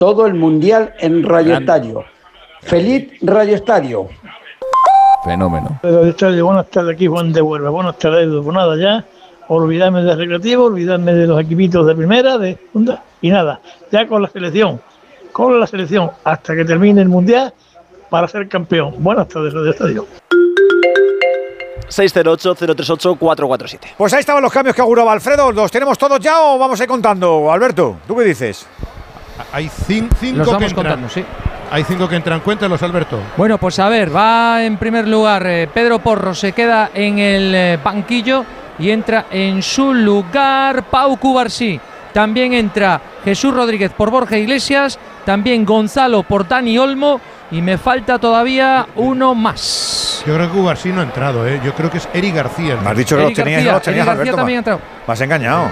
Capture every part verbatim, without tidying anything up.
todo el mundial en Radio Estadio. ¡Feliz Radio Estadio! Fenómeno. Radio Estadio, buenas tardes, aquí Juan de Huelva. Buenas tardes, pues nada, ya olvidarme del recreativo, olvidarme de los equipitos de primera, de segunda, y nada, ya con la selección, con la selección, hasta que termine el mundial para ser campeón. Buenas tardes, Radio Estadio. seis cero ocho, cero tres ocho, cuatro cuatro siete. Pues ahí estaban los cambios que auguraba Alfredo. ¿Los tenemos todos ya o vamos a ir contando? Alberto, ¿tú qué dices? Hay cinco, cinco los vamos que contando, entran. sí. Hay cinco que entran. Cuéntalos, Alberto. Bueno, pues a ver, va en primer lugar eh, Pedro Porro, se queda en el eh, banquillo y entra en su lugar Pau Cubarsí. También entra Jesús Rodríguez por Borja Iglesias, también Gonzalo por Dani Olmo y me falta todavía uno más. Yo creo que Cubarsí no ha entrado, ¿eh? Yo creo que es Eric García. Me has dicho que Eric los tenías, García, no los tenías, Eric García Alberto. también ha entrado. Me has engañado.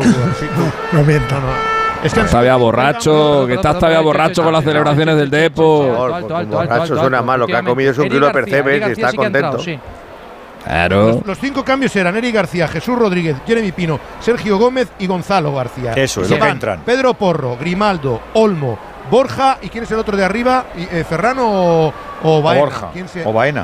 No, no miento. No, no. Es que todavía borracho, que estás todavía borracho con las celebraciones del Depo. Alto, alto, borracho suena mal, lo que ha comido es un kilo de percebes y está contento. Claro. Los, los cinco cambios eran Eric García, Jesús Rodríguez, Jeremy Pino, Sergio Gómez y Gonzalo García. Eso es lo que entran. Pedro Porro, Grimaldo, Olmo, Borja, ¿y quién es el otro de arriba? Eh, ¿Ferrano o, o Baena? O Borja, ¿Quién se... o Baena.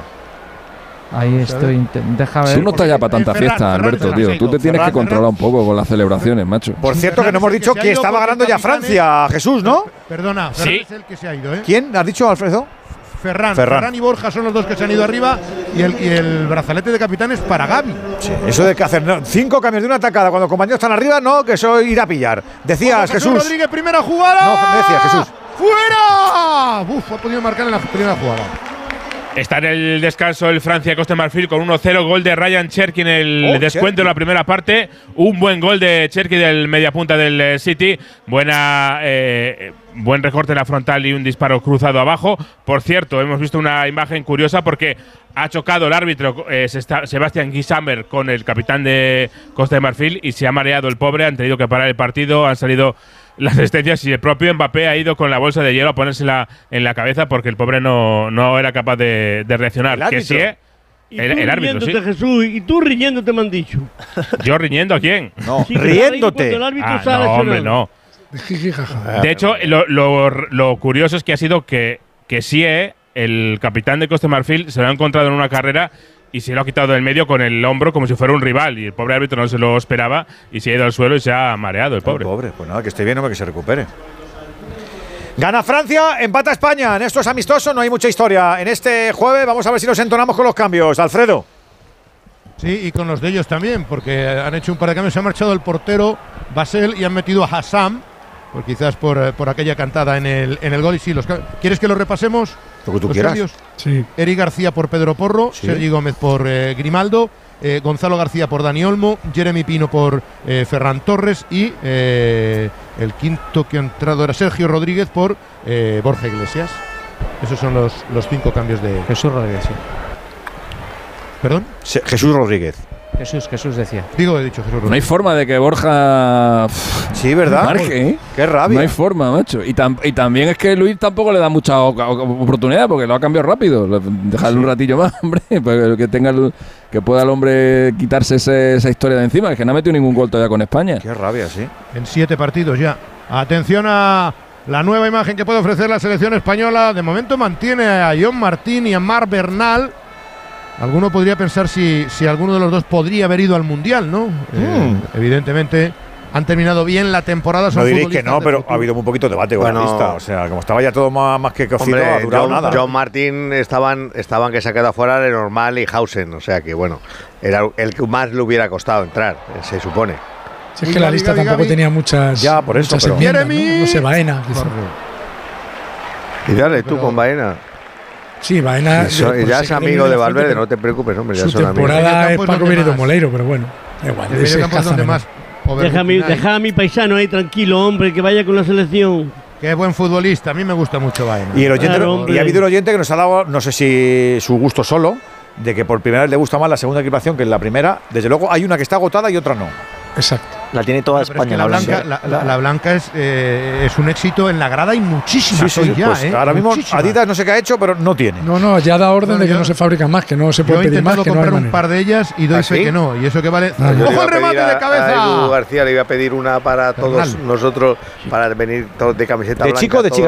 Ahí estoy, deja ver. Tú no estás ya para tanta Ferran, fiesta, Ferran, Alberto, Ferran, tío. sí, Tú te tienes Ferran, que controlar Ferran. un poco con las celebraciones, macho. Por cierto, que no hemos Ferran dicho es el que que se ha estaba ido ganando porque ya el capitán Francia, Jesús, ¿no? Perdona, Ferran Sí. es el que se ha ido, ¿eh? ¿Quién? ¿Has dicho, Alfredo? Ferran, Ferran. Ferran y Borja son los dos que se han ido arriba y el, y el brazalete de capitán es para Gavi. Sí, eso de que hacer no, cinco cambios de una atacada cuando los compañeros están arriba, no, que eso ir a pillar. Decías, Jesús. Rodríguez, primera jugada. No, decías, Jesús. ¡Fuera! Uf, ha podido marcar en la primera jugada. Está en el descanso el Francia-Costa de Marfil con uno cero, gol de Ryan Cherki en el Oh, descuento Cherki. de la primera parte. Un buen gol de Cherki del mediapunta del eh, City. Buena, eh, buen recorte en la frontal y un disparo cruzado abajo. Por cierto, hemos visto una imagen curiosa porque ha chocado el árbitro eh, Sebastián Guisammer con el capitán de Costa de Marfil y se ha mareado el pobre. Han tenido que parar el partido, han salido las asistencias y el propio Mbappé ha ido con la bolsa de hielo a ponérsela en la cabeza porque el pobre no, no era capaz de, de reaccionar. ¿El Que sí, árbitro? ¿eh? El, el árbitro, sí. Jesús, y tú riñéndote me han dicho. ¿Yo riñendo a quién? No, Sí, que riéndote. el árbitro Ah, sale no, hombre, lesionado. no. Jiji, jaja. De hecho, lo, lo, lo curioso es que ha sido que, que Sie, el capitán de Costa de Marfil, se lo ha encontrado en una carrera y se lo ha quitado del medio con el hombro como si fuera un rival. Y el pobre árbitro no se lo esperaba y se ha ido al suelo y se ha mareado el pobre. El pobre, pues nada, que esté bien, hombre, que se recupere. Gana Francia, empata España. En esto es amistoso, no hay mucha historia. En este jueves vamos a ver si nos entonamos con los cambios. Alfredo. Sí, y con los de ellos también, porque han hecho un par de cambios. Se ha marchado el portero Basel y han metido a Hassam, pues quizás por, eh, por aquella cantada en el, en el gol. Y sí, los, ¿quieres que lo repasemos? Lo que tú Los quieras. cambios. Sí. Eric García por Pedro Porro, Sí. Sergi Gómez por eh, Grimaldo, eh, Gonzalo García por Dani Olmo, Jeremy Pino por eh, Ferran Torres y eh, el quinto que ha entrado era Sergio Rodríguez por eh, Borja Iglesias. Esos son los, los cinco cambios de… Jesús Rodríguez, sí. ¿Perdón? Se- Jesús Rodríguez. Jesús, Jesús decía. Digo, he dicho Jesús Rodríguez. No hay forma de que Borja Sí, ¿verdad? marque, ¿eh? Qué rabia. No hay forma, macho. Y, tam- y también es que Luis tampoco le da mucha o- o- oportunidad porque lo ha cambiado rápido. Le- Dejarle un ratillo más, hombre, para que tenga el- que pueda el hombre quitarse ese- esa historia de encima. Es que no ha metido ningún gol todavía con España. Qué rabia, sí. En siete partidos ya. Atención a la nueva imagen que puede ofrecer la selección española. De momento mantiene a John Martín y a Marc Bernal. Alguno podría pensar si, si alguno de los dos podría haber ido al Mundial, ¿no? Eh, evidentemente han terminado bien la temporada. Son No diréis que futbolistas no, del pero futuro. ha habido muy poquito debate con Bueno. la lista. O sea, como estaba ya todo más, más que cocido, Hombre, ha durado John, nada. John Martín estaban, estaban que se ha quedado fuera de Normal y Hausen, o sea que bueno, era el que más le hubiera costado entrar, se supone. Si es que la lista tampoco tenía muchas, Ya, por eso, muchas pero- enmiendas, ¿no? Jeremy. No sé, Baena, quizá. Y dale tú Pero- con Baena. Sí, Baena. Y so- por ya ser es que amigo viene de la Valverde, frente, no te preocupes, hombre, ya Su son amigos. temporada El es mediocampo es Paco donde Benito más. Moleiro, pero bueno, da igual. El ese mediocampo es donde escasa más. menos. Deja a, mi, deja a mi paisano ahí tranquilo, hombre, que vaya con la selección. Qué buen futbolista, a mí me gusta mucho Baena. Y, el oyente, Claro, y hombre. ha habido un oyente que nos ha dado, no sé si su gusto solo, de que por primera vez le gusta más la segunda equipación que la primera. Desde luego hay una que está agotada y otra no. Exacto. La tiene toda Pero es España, que la la blanca. blanca, la, la- la blanca es, eh, es un éxito en la grada y muchísimas Sí, sí, hoy ya, pues ¿eh? ahora mismo Muchísimas. Adidas no sé qué ha hecho, pero no tiene. No, no, ya da orden Bueno, de que yo- no se fabrican más, que no se Yo puede he pedir más, intentado que no hay comprar un manera. par de ellas y doy ¿Ah, fe sí? que no. Y eso que vale. No, yo Yo le ¡Ojo iba el a pedir remate a- de cabeza! a Edu García le iba a pedir una para todos Fernal. nosotros, para venir todos de camiseta De blanca. chico o de todos. chica.